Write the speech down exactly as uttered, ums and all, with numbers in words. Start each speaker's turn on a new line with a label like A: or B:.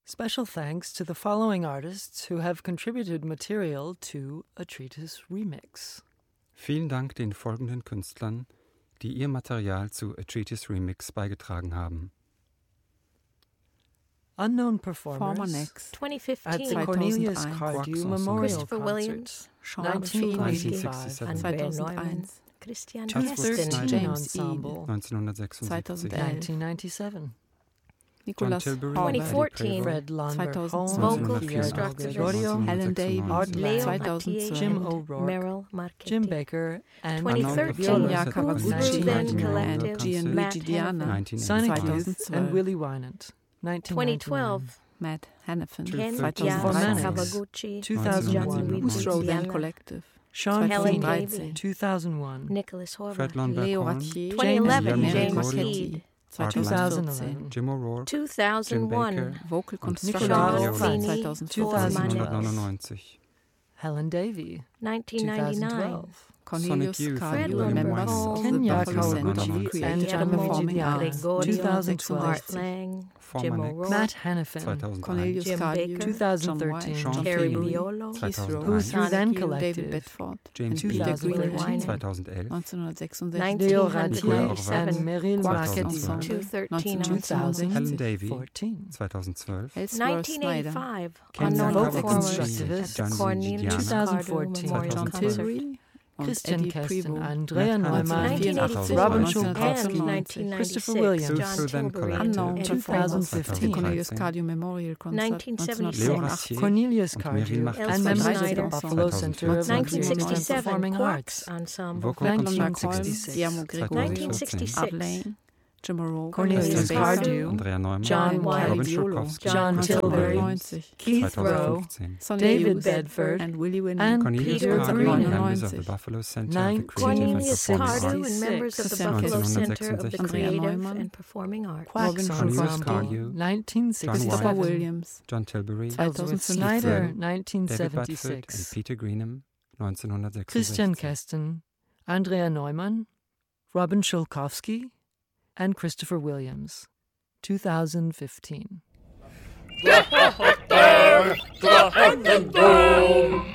A: Special thanks to the following artists who have contributed material to A Treatise Remix.
B: Vielen Dank den folgenden Künstlern, die ihr Material zu A Treatise Remix beigetragen haben.
A: Unknown performers
C: twenty fifteen
A: at the Cornelius
D: zweitausendeins.
A: Cardew
B: Quarks
A: Memorial
C: Christopher
A: Concert,
C: Williams,
A: nineteen eighty-five,
C: Andrea Neumann,
B: zweitausendeins.
C: Christian
B: Chatsworth
C: Kesten,
B: Snyder.
D: James
A: Ensemble,
B: neunzehnhundertsechsundsiebzig.
D: zweitausendelf.
A: nineteen ninety-seven.
D: Nicolas
B: John Tilbury,
D: Horvath,
C: twenty fourteen.
A: Fred Lambert
D: zweitausendzwölf.
A: Holmes,
C: Vocal
A: Pierre
C: constructivist.
A: Gregorio,
D: Helen Davis,
A: Art
C: Leo
D: zweitausendzwölf.
C: Mathieu,
A: Jim
C: and
A: O'Rourke,
C: Meryl Marchetti.
A: Jim Baker, and
C: twenty
A: Arnold
C: thirteen.
A: Viola,
D: Kenya Kawaguchi,
C: Groove In
D: Collective,
C: Collective, Matt
D: Gianluigi Diana,
C: Hannafin.
A: Sonic Youth,
D: zweitausendzwölf.
A: and Willie Wynant, nineteen
C: twenty
A: ninety-nine.
C: twelve.
D: Matt Hannafin,
C: Ken
D: zweitausenddreizehn.
A: Giannis,
C: Kawaguchi,
A: two thousand one.
C: Gianluigi
D: Boostrow
C: Diana,
D: Band Collective,
A: Sean
C: Helen
A: Feeney,
C: Davey.
A: two thousand one.
C: Nicholas
B: Fred
C: Horvath.
B: Lambert
D: Leo
B: Horn,
D: Ratier,
C: twenty eleven.
B: James
C: James
B: Gregorio,
C: Heed.
D: zweitausendvierzehn.
B: Jim O'Rourke,
C: two
B: Jim
C: thousand one.
B: Baker,
D: Vocal
B: und
D: Construction,
A: Nicolas
C: Feeney,
D: zweitausendzwölf.
B: neunzehnhundertneunundneunzig.
A: Helen Davey,
C: nineteen
A: two
C: ninety-nine.
A: thousand twelve.
D: Cornelius
B: Sonic Youth,
C: Fred
D: Cardew,
C: Lambert
D: members
C: Holmes,
D: of the
A: Kenya
D: Buffalo Center for
A: Kawaguchi,
D: Creative
A: and
C: Guillermo
D: Performing Arts,
C: Gregorio,
A: two thousand twelve.
C: Art Lang, Jim
B: Formanex,
C: O'Rourke,
A: Matt Hannafin,
B: zweitausendeins.
D: Cornelius
C: Jim
D: Cardew,
C: Baker,
A: two thousand
D: John White,
A: thirteen.
B: Sean
C: Terry
B: Tilbury,
C: Violo,
A: Who
B: zweitausendeins.
A: Through
C: Sonic
A: Then
C: Youth,
A: Collective,
D: David Bedford,
B: James
A: two
D: Peter
A: thousand
D: Green,
A: thirteen.
B: zweitausendelf.
D: neunzehnhundertsechsundsechzig.
A: Leo
C: nineteen
A: Ratier
C: ninety-seven.
A: and Meryl
D: Quarks
A: Marchetti,
D: Ensemble,
C: two thirteen.
A: two thousand
B: Helen Davey,
A: fourteen.
B: zweitausendzwölf.
D: Ellsworth
C: nineteen
D: Snyder,
C: eighty-five.
A: Kenya
C: Unknown
A: Vocal
C: performers
A: Constructivist,
C: at the
B: Gianluigi
C: Cornelius
B: Diana,
C: Cardew
A: twenty fourteen.
C: Memorial
D: John
C: Concert.
D: Tilbury und
A: Christian
D: Eddie
A: Kesten,
D: Prevost.
A: Andrea
B: Matt
A: Neumann,
C: nineteen
B: neunzehnhundertvierundachtzig.
A: Robin
C: eighty-four
A: Schulkowski,
C: and nineteen
A: Christopher
C: ninety-six.
A: Williams,
C: John
B: Through Then
C: Tilbury
B: Collective,
D: Unknown
C: and
A: two thousand
D: Performers,
A: fifteen.
D: Cornelius
B: zweitausenddreizehn.
D: Cardew Memorial Concert,
C: nineteen seventy-six.
B: Leo
D: neunzehnhundertfünfundachtzig.
B: Ratier
A: Cornelius
B: und
A: Cardew,
B: Meryl
A: and
C: Marchetti.
A: members of the
C: Snyder.
A: Buffalo Center of
C: nineteen
A: Creative and
C: sixty-seven.
A: Performing
C: Quarks
A: Arts,
C: Ensemble.
B: Vocal
D: Frank
A: nineteen
B: Construction,
A: sixty-six.
D: Guillermo Gregorio,
C: nineteen sixty-six.
D: Art Lane, Jim O'Rourke,
A: Cornelius
C: Cornelius
A: Cardew,
B: Andrea Neumann,
A: John White,
B: Robin
D: Violo,
B: Schulkowski,
A: John
B: Christopher
A: Tilbury,
B: Williams,
D: neunzehnhundertneunzig.
A: Keith Rowe,
B: zweitausendfünfzehn.
D: Sonny
A: David
D: Hughes
A: Bedford,
D: and Willie Wynn,
A: and
B: Cornelius
A: Peter
B: Cardew,
A: Green.
B: members of the
D: neunzehnhundertneunzig.
B: Buffalo Center
A: Nine-
B: for Creative and
C: Cornelius
B: Performing
C: Cardew
B: Arts.
C: and members of the
D: Christian
C: Buffalo
D: Kesten.
C: Center of the
B: neunzehnhundertsechsundsechzig.
C: Creative
D: Neumann.
C: and Performing Arts.
A: Quacks
D: Robin
B: Cornelius
A: Ensemble,
B: Cardew,
A: nineteen
B: John
D: Christopher
A: sixty-seven.
D: Williams,
B: John Tilbury,
A: Ellsworth
D: zweitausendfünfzehn.
A: Snyder, nineteen
B: David Bedford und
A: seventy-six.
B: Peter Greenham, neunzehnhundertsechsundsechzig.
A: Christian Kesten, Andrea Neumann, Robin Schulkowski, and Christopher Williams, two thousand fifteen.
E: The Heaven Dome.